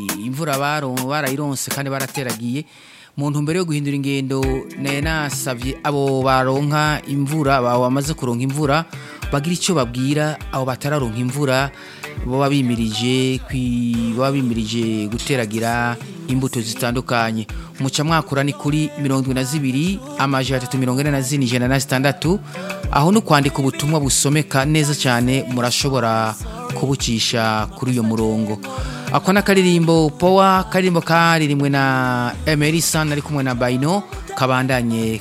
imvura barayironse kandi barateragiye mu ntumbero yo guhindura ingendo nasavye abo baronka imvura bamaze kuronka imvura bagira icyo babwira abo batararonka imvura baba bimirije guteragira imbuto zitandukanye muca mwakura ni kuri 72 amajana 344 aho no kwandika ubutumwa busomeka neza cyane murashobora kubucisha kuri uyo murongo ako nakaririmbo power karirimbo karirimwe na Emerson ari kumwe na Baino kabandanye